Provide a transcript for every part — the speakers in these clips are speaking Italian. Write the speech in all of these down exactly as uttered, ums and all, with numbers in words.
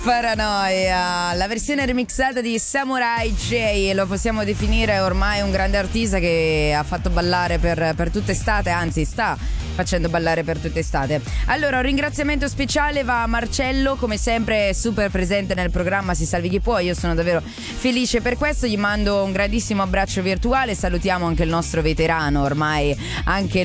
Paranoia, la versione remixata di Samurai J, lo possiamo definire ormai un grande artista che ha fatto ballare per, per tutta estate, anzi sta facendo ballare per tutta estate. Allora, un ringraziamento speciale va a Marcello, come sempre super presente nel programma Si Salvi Chi Può, io sono davvero felice per questo, gli mando un grandissimo abbraccio virtuale, salutiamo anche il nostro veterano, ormai anche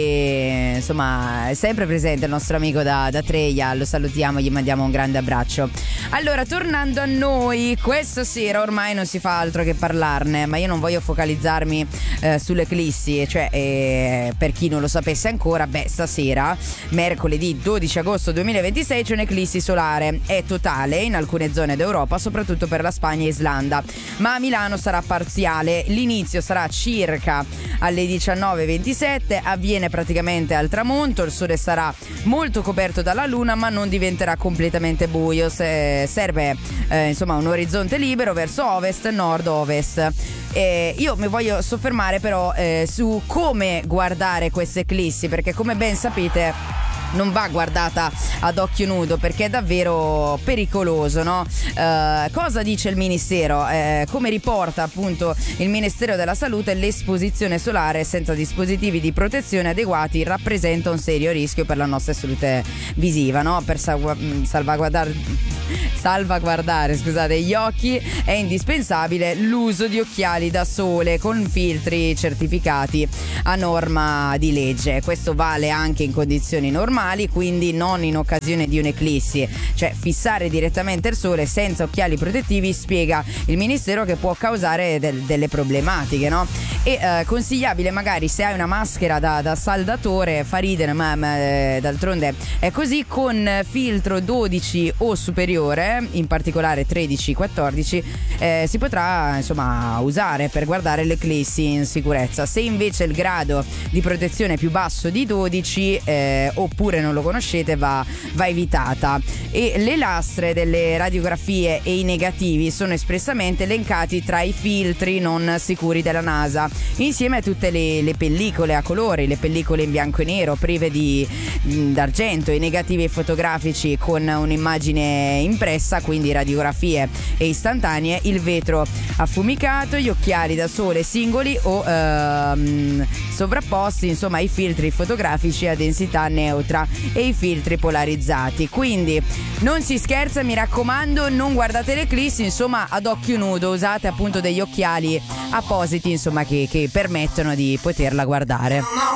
lui insomma è sempre presente, il nostro amico da, da Treia, lo salutiamo, gli mandiamo un grande abbraccio. Allora, tornando a noi, questa sera ormai non si fa altro che parlarne, ma io non voglio focalizzarmi eh, sull'eclissi, cioè eh, per chi non lo sapesse ancora, beh, stasera, mercoledì dodici agosto duemilaventisei, c'è un'eclissi solare, è totale in alcune zone d'Europa, soprattutto per la Spagna e Islanda, ma a Milano sarà parziale, l'inizio sarà circa alle diciannove e ventisette, avviene praticamente al tramonto, il sole sarà molto coperto dalla luna ma non diventerà completamente buio, se serve eh, insomma un orizzonte libero verso ovest, nord-ovest. Eh, io mi voglio soffermare però eh, su come guardare queste eclissi, perché come ben sapete non va guardata ad occhio nudo perché è davvero pericoloso, no? Eh, cosa dice il Ministero? Eh, come riporta appunto il Ministero della Salute, l'esposizione solare senza dispositivi di protezione adeguati rappresenta un serio rischio per la nostra salute visiva, no? Per salv- salvaguardare salvaguardare scusate, gli occhi è indispensabile l'uso di occhiali da sole con filtri certificati a norma di legge. Questo vale anche in condizioni normali, quindi non in occasione di un'eclissi, cioè fissare direttamente il sole senza occhiali protettivi, spiega il Ministero, che può causare del, delle problematiche, no? E eh, consigliabile magari se hai una maschera da, da saldatore, fa ridere ma, ma eh, d'altronde è così, con filtro dodici o superiore, in particolare tredici quattordici, eh, si potrà insomma usare per guardare l'eclissi in sicurezza. Se invece il grado di protezione è più basso di dodici eh, oppure non lo conoscete, va, va evitata. E le lastre delle radiografie e i negativi sono espressamente elencati tra i filtri non sicuri della NASA, insieme a tutte le, le pellicole a colori, le pellicole in bianco e nero prive di d'argento, i negativi fotografici con un'immagine impressa, quindi radiografie e istantanee, il vetro affumicato, gli occhiali da sole singoli o ehm, sovrapposti, insomma i filtri fotografici a densità neutra e i filtri polarizzati. Quindi non si scherza, mi raccomando, non guardate l'eclissi insomma ad occhio nudo, usate appunto degli occhiali appositi insomma che, che permettono di poterla guardare.